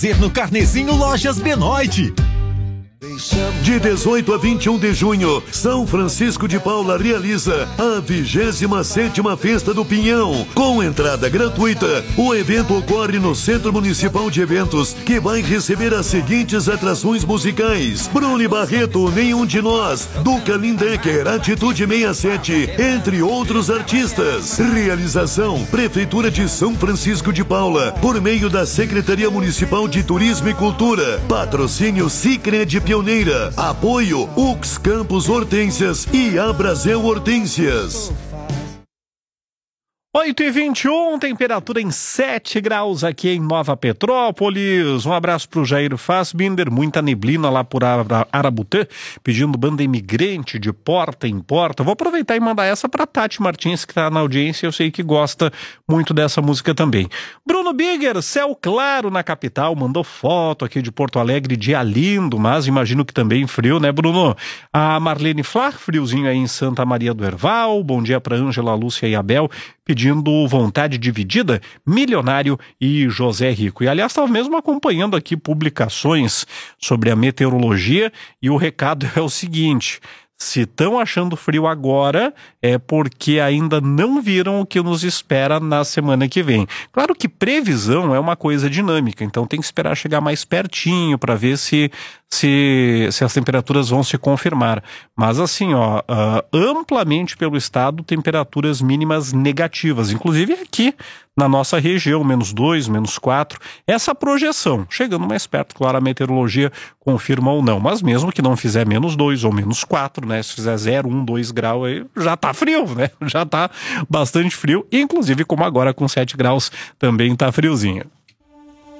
No Carnezinho Lojas Benoit. De 18 a 21 de junho, São Francisco de Paula realiza a 27ª Festa do Pinhão, com entrada gratuita. O evento ocorre no Centro Municipal de Eventos, que vai receber as seguintes atrações musicais: Bruni Barreto, Nenhum de Nós, Duca Lindecker, Atitude 67, entre outros artistas. Realização: Prefeitura de São Francisco de Paula, por meio da Secretaria Municipal de Turismo e Cultura. Patrocínio Sicredi Pioneira. Apoio Ux Campos Hortênsias e Abrazel Hortênsias. 8h21, temperatura em 7 graus aqui em Nova Petrópolis. Um abraço pro Jair Fassbinder, muita neblina lá por Arabutã, pedindo Banda Imigrante de Porta em Porta. Vou aproveitar e mandar essa pra Tati Martins, que tá na audiência, eu sei que gosta muito dessa música também. Bruno Bigger, céu claro na capital, mandou foto aqui de Porto Alegre, dia lindo, mas imagino que também frio, né, Bruno? A Marlene Flá, friozinho aí em Santa Maria do Herval. Bom dia pra Ângela, Lúcia e Abel, pedindo Vontade Dividida, Milionário e José Rico. E aliás, estava mesmo acompanhando aqui publicações sobre a meteorologia e o recado é o seguinte: se estão achando frio agora, é porque ainda não viram o que nos espera na semana que vem. Claro que previsão é uma coisa dinâmica, então tem que esperar chegar mais pertinho para ver se as temperaturas vão se confirmar. Mas assim, amplamente pelo estado, temperaturas mínimas negativas, inclusive aqui na nossa região, -2, -4, essa projeção, chegando mais perto, claro, a meteorologia confirma ou não, mas mesmo que não fizer -2 ou -4, né, se fizer 0, 1, 2 graus, aí já tá frio, né, já tá bastante frio, inclusive como agora com 7 graus também tá friozinho.